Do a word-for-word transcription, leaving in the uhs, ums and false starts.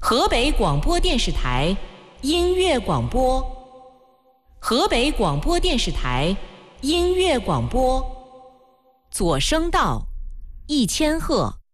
河北广播电视台音乐广播，河北广播电视台音乐广播，左声道一千赫。